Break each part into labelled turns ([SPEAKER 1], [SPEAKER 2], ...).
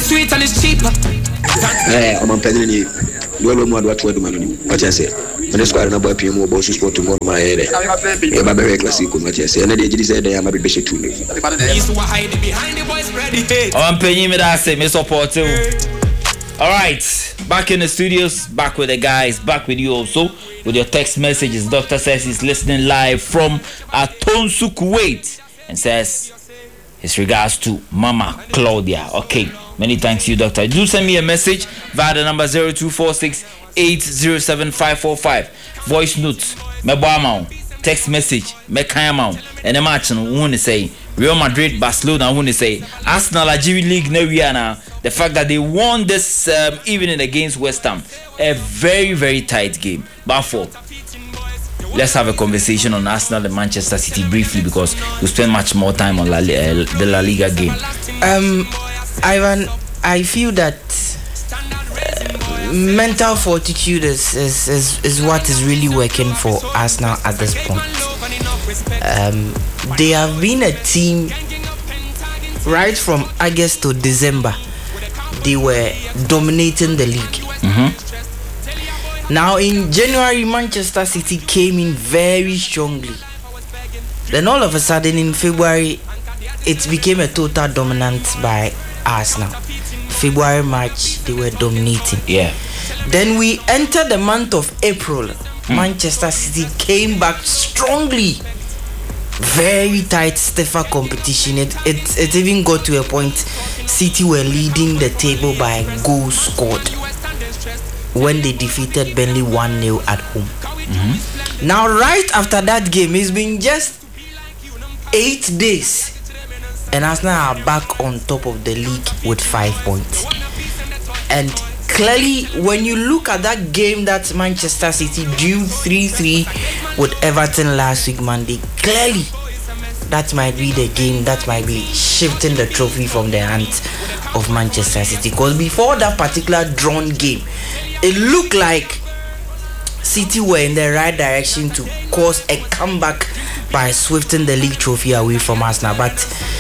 [SPEAKER 1] sweet and it's cheaper.
[SPEAKER 2] I'm on penny. You will know what to do. What I say. When the squad number PM or boss sport tomorrow, my head. I'm very classic. What I say. And they said I am a bit bishop to me.
[SPEAKER 3] I'm paying me that same support too. Alright, back in the studios, back with the guys, back with you also with your text messages. Doctor says he's listening live from Atonsu, Kuwait, and says his regards to Mama Claudia. Okay, many thanks to you, Doctor. Do send me a message via the number 0246 807 545. Voice notes, Mebama, text message, Mekayama, and a match on who say Real Madrid, Barcelona, who say Arsenal, Algeria League, Neviana. The fact that they won this evening against West Ham, a very, very tight game. But let's have a conversation on Arsenal and Manchester City briefly because we spend much more time on the La Liga game.
[SPEAKER 4] Ivan, I feel that mental fortitude is what is really working for Arsenal at this point. They have been a team right from August to December. They were dominating the league. Now in January, Manchester City came in very strongly. Then all of a sudden in February, it became a total dominance by Arsenal. February, March, they were dominating.
[SPEAKER 3] Yeah.
[SPEAKER 4] Then we entered the month of April. Manchester City came back strongly. Very tight, stiffer competition. It even got to a point City were leading the table by goals scored when they defeated Burnley 1-0 at home. Now right after that game, it's been just 8 days and Arsenal are back on top of the league with 5 points. And clearly, when you look at that game that Manchester City drew 3-3 with Everton last week Monday, clearly that might be the game that might be shifting the trophy from the hands of Manchester City. Because before that particular drawn game, it looked like City were in the right direction to cause a comeback by swifting the league trophy away from Arsenal. But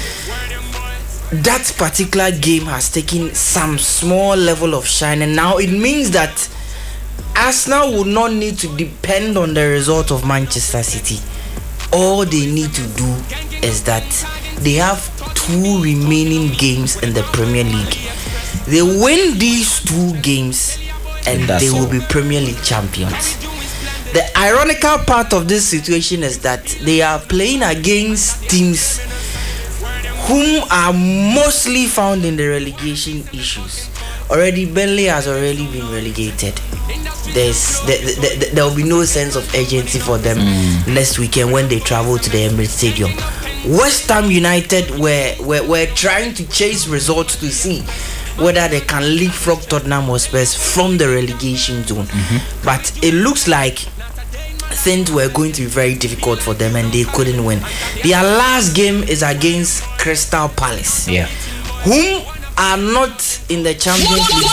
[SPEAKER 4] that particular game has taken some small level of shine, and now it means that Arsenal will not need to depend on the result of Manchester City. All they need to do is that they have 2 remaining games in the Premier League. They win these 2 games and they will be Premier League champions. The ironical part of this situation is that they are playing against teams whom are mostly found in the relegation issues. Already Burnley has already been relegated. There will be no sense of urgency for them next weekend when they travel to the Emirates Stadium. West Ham United were trying to chase results to see whether they can leapfrog Tottenham Hotspur from the relegation zone. But it looks like things were going to be very difficult for them and they couldn't win. Their last game is against Crystal Palace, whom are not in the Champions League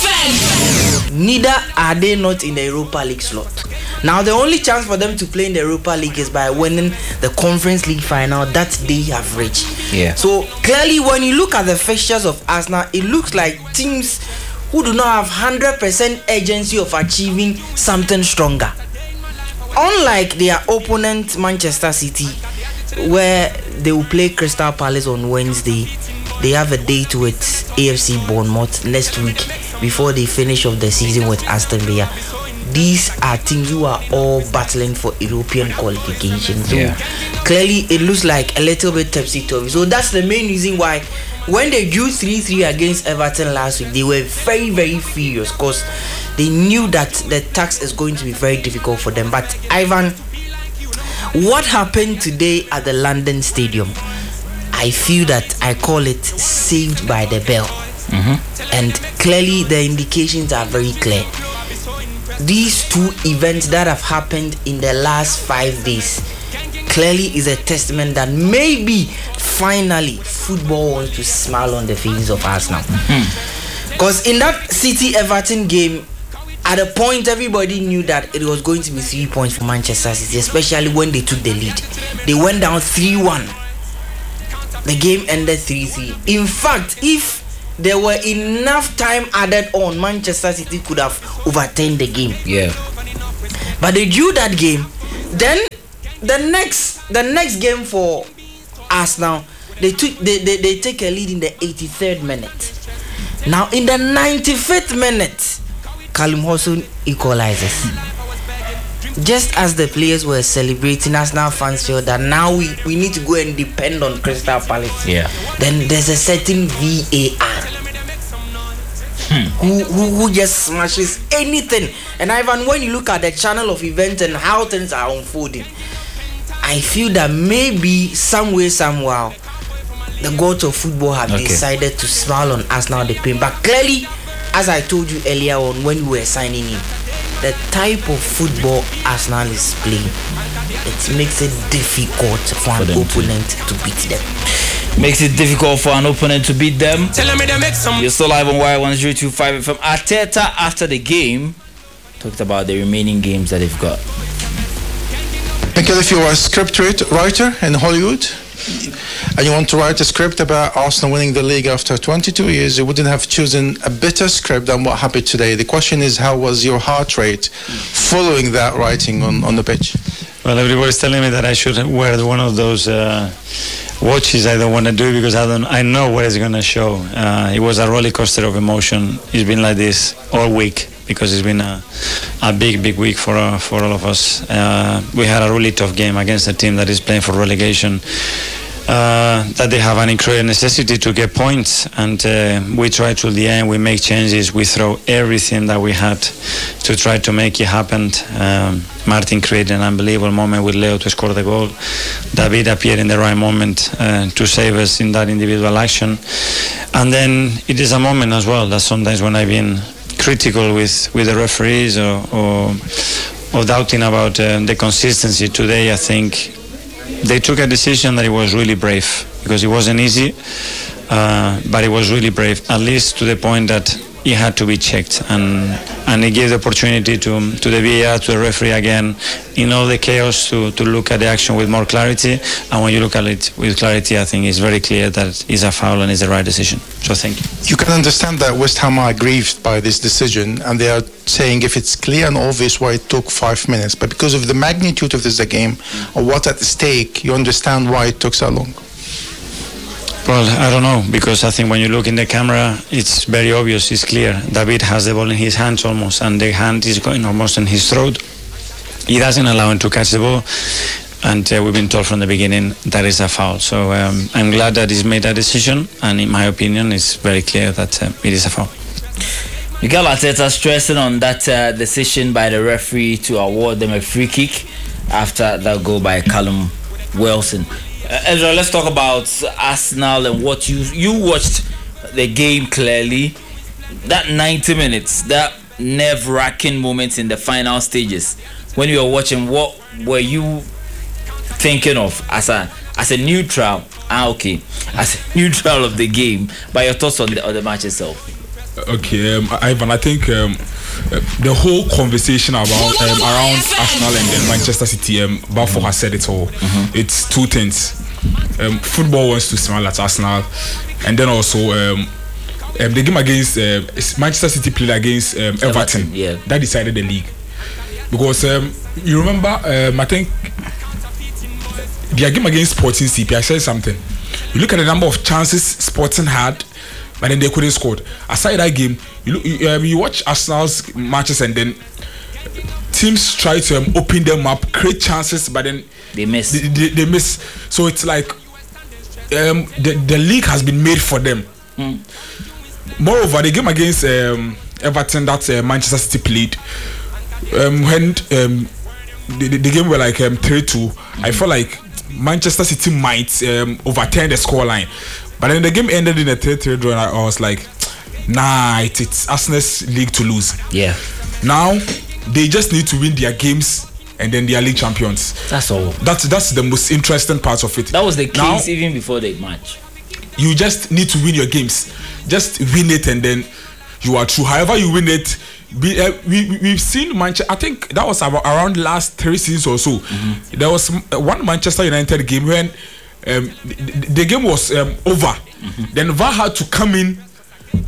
[SPEAKER 4] slot. Neither are they not in the Europa League slot. Now the only chance for them to play in the Europa League is by winning the Conference League final that they have reached. So clearly when you look at the fixtures of Arsenal, it looks like teams who do not have 100% urgency of achieving something stronger. Unlike their opponent Manchester City, where they will play Crystal Palace on Wednesday, they have a date with AFC Bournemouth next week before they finish off the season with Aston Villa. These are teams who are all battling for European qualifications. So clearly it looks like a little bit topsy-turvy. So that's the main reason why when they drew 3-3 against Everton last week, they were very, very furious because they knew that the task is going to be very difficult for them. But Ivan, what happened today at the London Stadium, I feel that I call it saved by the bell. And clearly the indications are very clear. These 2 events that have happened in the last 5 days clearly is a testament that maybe finally football wants to smile on the faces of Arsenal. Because in that City Everton game, at a point everybody knew that it was going to be 3 points for Manchester City, especially when they took the lead. They went down 3-1. The game ended 3-3. In fact, if there were enough time added on. Manchester City could have overturned the game.
[SPEAKER 3] Yeah.
[SPEAKER 4] But they drew that game. Then the next game for Arsenal, they take a lead in the 83rd minute. Now in the 95th minute, Callum Hudson equalizes. Just as the players were celebrating, Arsenal fans feel that now we need to go and depend on Crystal Palace.
[SPEAKER 3] Yeah.
[SPEAKER 4] Then there's a certain VAR who just smashes anything. And Ivan, when you look at the channel of events and how things are unfolding, I feel that maybe some way, somehow, the gods of football have decided to smile on Arsenal the pain. But clearly, as I told you earlier on when we were signing in, the type of football Arsenal is playing, it makes it difficult for an opponent to beat them.
[SPEAKER 3] Makes it difficult for an opponent to beat them. You're still live on Y1025 FM. Arteta, after the game, talked about the remaining games that they've got.
[SPEAKER 1] Michael, if you are a script writer in Hollywood and you want to write a script about Arsenal winning the league after 22 years, you wouldn't have chosen a better script than what happened today. The question is, how was your heart rate following that writing on the pitch?
[SPEAKER 5] Well, everybody's telling me that I should wear one of those watches. I don't want to do it because I know what it's going to show. It was a roller coaster of emotion. It's been like this all week because it's been a big week for all of us. We had a really tough game against a team that is playing for relegation. That they have an incredible necessity to get points, and we try till the end. We make changes, we throw everything that we had to try to make it happen. Martin created an unbelievable moment with Leo to score the goal. David appeared in the right moment to save us in that individual action, and then it is a moment as well that sometimes when I've been critical with the referees or doubting about the consistency, today I think they took a decision that it was really brave, because it wasn't easy, but it was really brave, at least to the point that it had to be checked, and it gave the opportunity to the VAR, to the referee again, in all the chaos, to look at the action with more clarity. And when you look at it with clarity, I think it's very clear that it's a foul and it's the right decision. So thank you.
[SPEAKER 1] You can understand that West Ham are aggrieved by this decision, and they are saying if it's clear and obvious why it took 5 minutes, but because of the magnitude of this game or what's at stake, you understand why it took so long.
[SPEAKER 5] Well, I don't know, because I think when you look in the camera, it's very obvious, it's clear. David has the ball in his hands almost, and the hand is going almost in his throat. He doesn't allow him to catch the ball, and we've been told from the beginning that is a foul. So I'm glad that he's made that decision, and in my opinion, it's very clear that it is a foul.
[SPEAKER 3] Mikel Arteta stressing on that decision by the referee to award them a free kick after that goal by Callum Wilson. Ezra, let's talk about Arsenal and what you watched the game clearly. That 90 minutes, that nerve-wracking moments in the final stages. When you were watching, what were you thinking of as a neutral? As a neutral of the game, by your thoughts on the match itself.
[SPEAKER 6] Okay, Ivan, I think the whole conversation around Arsenal and then Manchester City, Balfour has said it all. It's two things. Football wants to smile at Arsenal, and then also the game against Manchester City played against Everton.
[SPEAKER 3] Yeah.
[SPEAKER 6] That decided the league, because you remember, I think their game against Sporting CP, I said something. You look at the number of chances Sporting had, but then they couldn't score. Aside that game, you watch Arsenal's matches, and then teams try to open them up, create chances, but then
[SPEAKER 3] they miss.
[SPEAKER 6] They miss. So it's like the league has been made for them. Moreover, the game against Everton that Manchester City played, when the game were like 3-2, I felt like Manchester City might overturn the scoreline. But then the game ended in a 3-3 draw, and I was like, nah, it's Arsenal's league to lose.
[SPEAKER 3] Yeah.
[SPEAKER 6] Now they just need to win their games, and then they are league champions.
[SPEAKER 3] That's all.
[SPEAKER 6] That's the most interesting part of it.
[SPEAKER 3] That was the case even before the match.
[SPEAKER 6] You just need to win your games. Just win it, and then you are through. However you win it, we've seen Manchester. I think that was around last 3 seasons or so. There was one Manchester United game when the game was over. Then VAR had to come in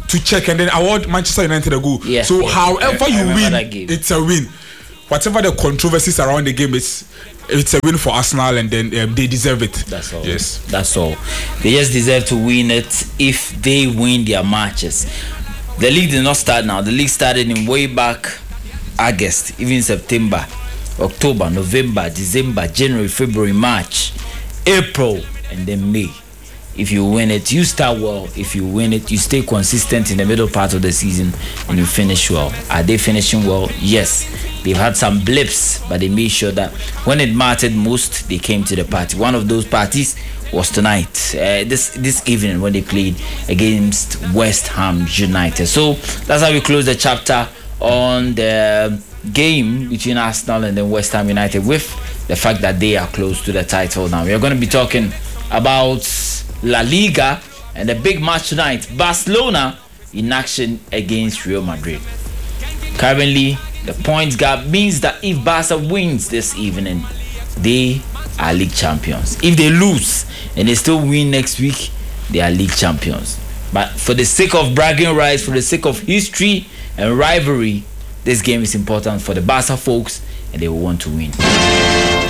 [SPEAKER 6] to check and then award Manchester United a goal.
[SPEAKER 3] Yeah,
[SPEAKER 6] so however you win,
[SPEAKER 3] it's
[SPEAKER 6] a win. Whatever the controversies around the game, it's a win for Arsenal, and then they deserve it.
[SPEAKER 3] That's all.
[SPEAKER 6] Yes,
[SPEAKER 3] that's all. They just deserve to win it if they win their matches. The league did not start now. The league started in way back August, even September, October, November, December, January, February, March, April, and then May. If you win it, you start well. If you win it, you stay consistent in the middle part of the season and you finish well. Are they finishing well? Yes. They've had some blips, but they made sure that when it mattered most, they came to the party. One of those parties was tonight, this evening when they played against West Ham United. So that's how we close the chapter on the game between Arsenal and then West Ham United, with the fact that they are close to the title now. We are going to be talking about La Liga and the big match tonight, Barcelona in action against Real Madrid. Currently, the points gap means that if Barca wins this evening, they are league champions. If they lose and they still win next week, they are league champions. But for the sake of bragging rights, for the sake of history and rivalry, this game is important for the Barca folks and they will want to win.